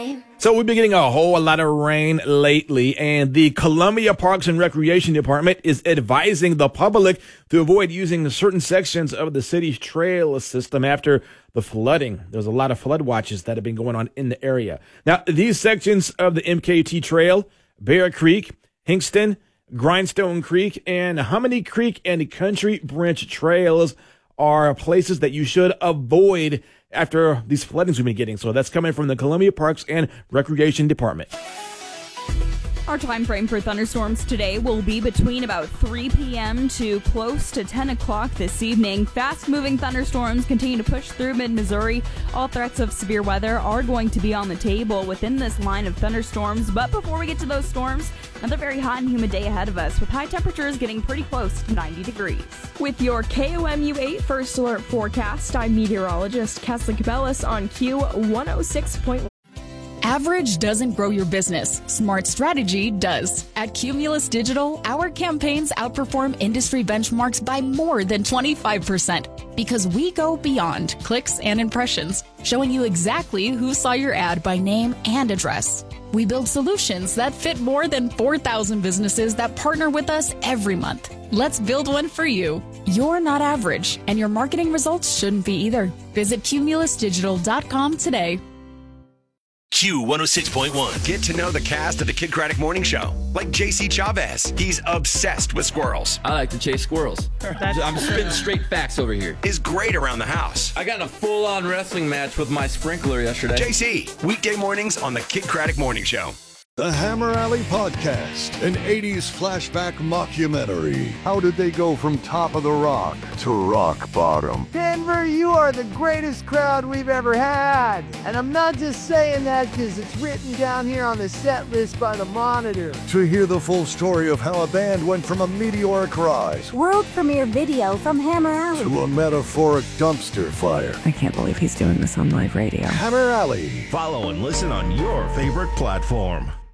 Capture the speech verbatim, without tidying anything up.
time. So we've been getting a whole lot of rain lately, and the Columbia Parks and Recreation Department is advising the public to avoid using certain sections of the city's trail system after the flooding. There's a lot of flood watches that have been going on in the area. Now, these sections of the M K T Trail, Bear Creek, Hingston, Grindstone Creek, and Hominy Creek and Country Branch Trails are places that you should avoid after these floodings we've been getting. So that's coming from the Columbia Parks and Recreation Department. Our time frame for thunderstorms today will be between about three p.m. to close to ten o'clock this evening. Fast-moving thunderstorms continue to push through mid-Missouri. All threats of severe weather are going to be on the table within this line of thunderstorms. But before we get to those storms, another very hot and humid day ahead of us, with high temperatures getting pretty close to ninety degrees. With your K O M U eight First Alert forecast, I'm meteorologist Kathleen Cabellis on Q one oh six point one. Average doesn't grow your business. Smart strategy does. At Cumulus Digital, our campaigns outperform industry benchmarks by more than twenty-five percent because we go beyond clicks and impressions, showing you exactly who saw your ad by name and address. We build solutions that fit more than four thousand businesses that partner with us every month. Let's build one for you. You're not average, and your marketing results shouldn't be either. Visit cumulus digital dot com today. Q one oh six point one. Get to know the cast of the Kid Craddock Morning Show. Like J C Chavez. He's obsessed with squirrels. I like to chase squirrels. I'm spitting straight facts over here. Is great around the house. I got in a full-on wrestling match with my sprinkler yesterday. J C, weekday mornings on the Kid Craddock Morning Show. The Hammer Alley Podcast, an eighties flashback mockumentary. How did they go from top of the rock to rock bottom? Denver, you are the greatest crowd we've ever had. And I'm not just saying that because it's written down here on the set list by the Monitor. To hear the full story of how a band went from a meteoric rise, World premiere video from Hammer Alley, to a metaphoric dumpster fire. I can't believe he's doing this on live radio. Hammer Alley. Follow and listen on your favorite platform.